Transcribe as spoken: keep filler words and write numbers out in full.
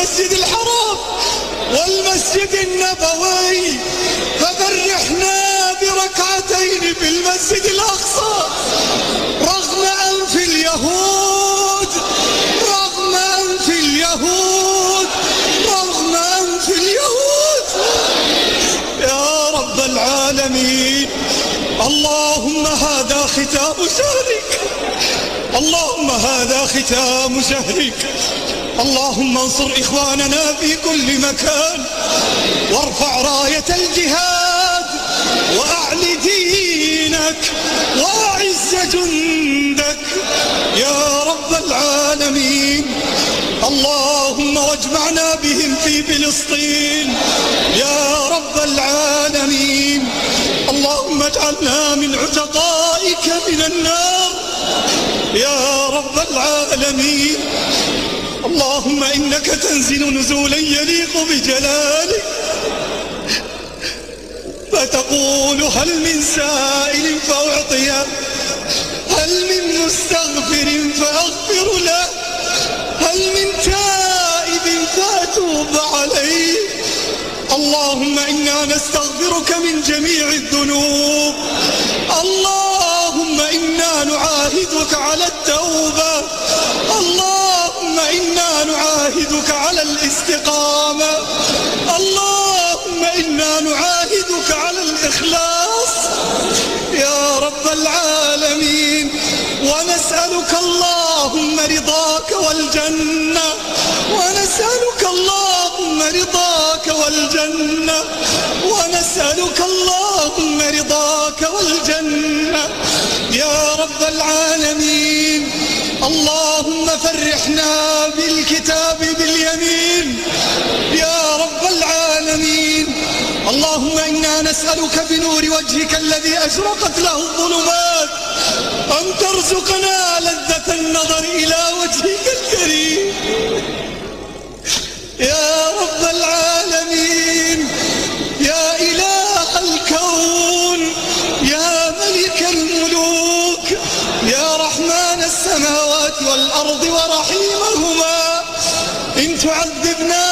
والمسجد الحرام والمسجد النبوي، ففرحنا بركعتين في المسجد الأقصى رغم أنف اليهود، رغم أنف اليهود، رغم أنف اليهود يا رب العالمين. اللهم هذا ختام شهرك، اللهم هذا ختام شهرك. اللهم انصر إخواننا في كل مكان، وارفع راية الجهاد، وأعل دينك، وأعز جندك يا رب العالمين. اللهم واجمعنا بهم في فلسطين يا رب العالمين. اللهم اجعلنا من عتقائك من النار يا رب العالمين. اللهم إنك تنزل نزولا يليق بجلالك، فتقول هل من سائل فأعطيه، هل من مستغفر فأغفر له، هل من تائب فأتوب عليه. اللهم إنا نستغفرك من جميع الذنوب، اللهم إنا نعاهدك على التوبة، اللهم إنا نعاهدك على الاستقامة، اللهم إنا نعاهدك على الإخلاص يا رب العالمين. ونسألك اللهم رضاك والجنة، ونسألك اللهم رضاك والجنة، ونسألك اللهم رضاك والجنة يا رب العالمين. اللهم فرحنا بالكتاب باليمين يا رب العالمين. اللهم إنا نسألك بنور وجهك الذي أشرقت له الظلمات أن ترزقنا لذة النظر إلى وجهك الكريم يا رب العالمين. يا إله الكون، يا ملك الملوك، يا رحمن السماوات والأرض ورحيمهما، إن تعذبنا